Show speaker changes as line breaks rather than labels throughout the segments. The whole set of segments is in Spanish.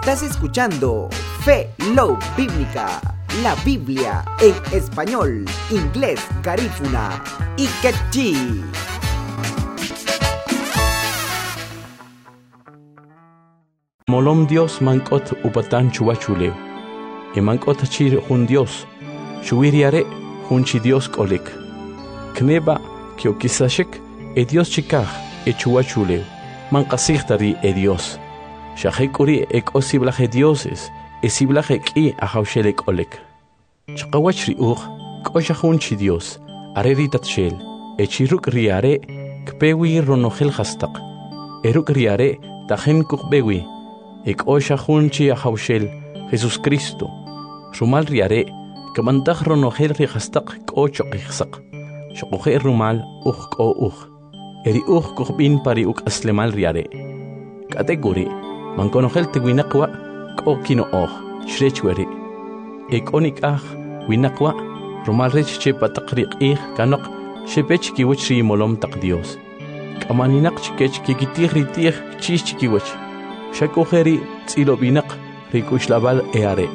Estás escuchando Fe Love Bíblica, la Biblia en español, inglés, garífuna y quechí.
Molom Dios mankot upatan chuachuleo. E mankot chir hun Dios. Chuiriare hun chi Dios kolik. Kneba kiokisashik e Dios chikaj e chuachuleo. Mankasichtari e Dios. Shahekuri ek osiblaje dioses. E siblaje ki a haushelek olek. Chakawachri koshahun chi Dios. Areritat shel. E chiruk riare kpewi ronohel hastak. Eruk riare tajen kukbewi. Ek oshahun chi a haushel Jesús Cristo. Rumal riare kamantaj ronohel rihastak kochok ihsak. Shokohe rumal ko Eri kuhbin pari aslemal riare. Kategori mankonohel te winakwa ko kino shrechweri. Ek onik winakwa rumal rech che patakriq kanok shepech kiwachri molom tak Dios. Kamaninak chikech kikitir ritir chich chikiwach. Shakojeri tsilobinak rikushlabal eare.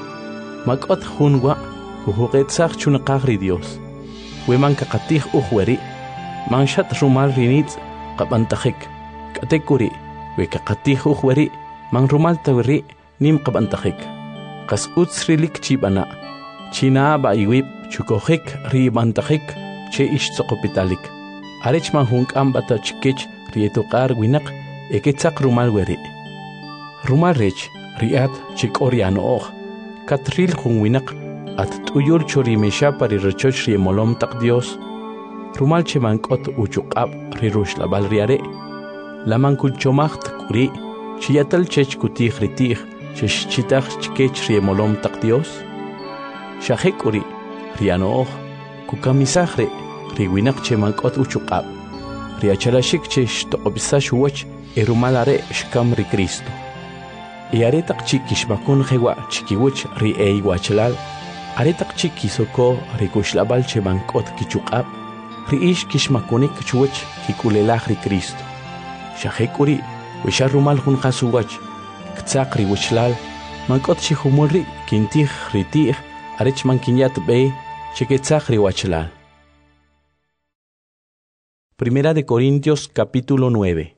Makot hunwa huhuqet sag chunaqagri Dios. Weman kakatih uhweri. Manshat rumal rinitz qabantajik. Katekuri we kakatih uhweri. Man rumal tawri nim qabantajik. Qas utsrilik chibana. China ba iwib chukojik ribantajik che ishtsokopitalik. Arech man hunk ambata chikech rietuqar winak eketsak rumal weri. Rumal rech riat chik oriano katril winak at tuyul chorimesha pari rechoch riemolom tak Dios. Rumal chemankot uchuqab rirush la balriare. Laman kulchomacht kuri chiyatal chech kutih ritih chesh chitach chikech riemolom tak Dios. Shahekuri riano kukamisahre riwinak chemankot uchuqab. Riachalashik chesh toqobisash wach erumalare shkam ri Cristo. Aretak chikish makun hewa chikiwich ri wachlal. Aretak chikisoko rikushlabal chemankot kichukab. Riish kishmakunik chuwach kikulelaj ri Cristo. Shahekuri wisharumal hun khasuwach. Ktsak ri wachlal. Mankot chihumulri kintih ritih. Arech mankinyat be chiketsak ri wachlal. Primera de Corintios capítulo 9.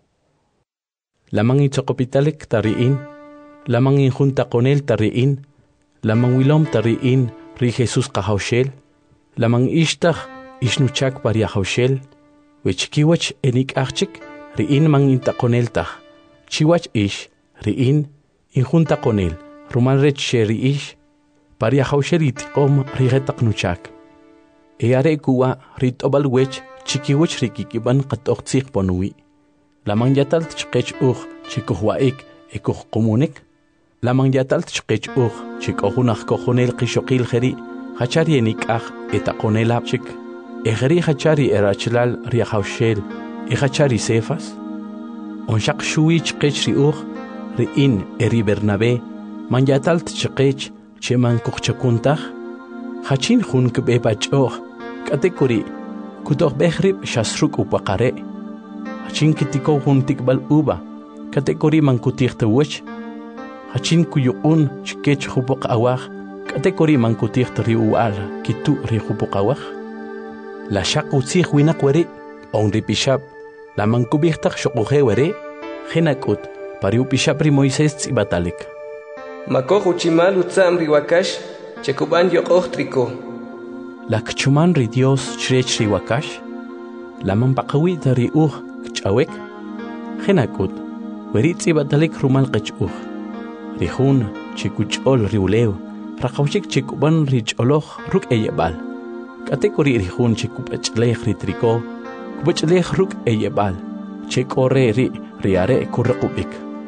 Lamang itzokopitalek tariin, lamang injunta con él tariin, lamang wilom tariin ri Jesús kahaushel, lamang ishtach ishnuchak paria haushel, wechikiwach enik achik, riin mang inta con él tach, chiwach ish, riin, injunta con él, rumal rech sheri ish, paria haushel itikom rigetak nuchak. Eare kuwa rit obal wech, chikiwach rikikiban katoktsik ponui. Lamang yatal tchkech chikuhwaik ekuh komunik. Lamang yatal tchkech chikohunach kohonel kishokil geri. Hachari enikach etakonel apchik. Egeri hachari erachlal riahaushel. Hachari sefas. Onshak shui chkech riin eri Bernabe. Man yatal tchkech cheman kuchchakuntach. Hachin hun kbebach katekuri. Kutoh behrib shasruk upakare. Hachin kitiko hun tikbal uba. Kategori man kutir tawach. Hachin kuyuun chikech hubok awach. Kategori man kutir riual kitu ri hubok awach. La shak utsih winak wari. On ripishab. La man kubihtak shokuhe wari. Henakut. Pariu pishab ri Moises tsibatalik.
Makoh uchimal utsam riwakash. Chekuban yokoh triko.
La kchuman ri Dios chrech riwakash. La man pakawit ri Chawek, Henakut, Weritzi batalik rumal qechuh. Rihun, chikuchol riuleo, Rakawchik chikuban rich oloh ruk eyebal. Katekuri rihun chikupachleh ritriko, Kupachleh ruk eyebal, Chekore riare kurrakubik.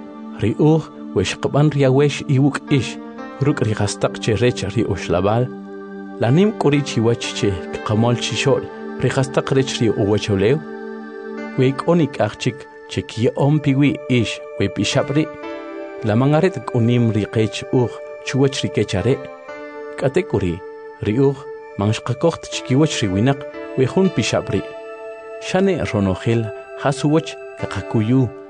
Weshkaban riawesh iwuk ish, Ruk rihastak cherech riushlabal, Lanim kurichiwach che kamol chishol, Rihastak rech riuwacholeo. Wek onik achik chekia ompiwi ish we pishabri. La mangaret unim riqech chuwach rikechare. Katekuri manshqakoht chikiwach riwinak we hun pishabri. Shane ronohel hasuwach kakakuyu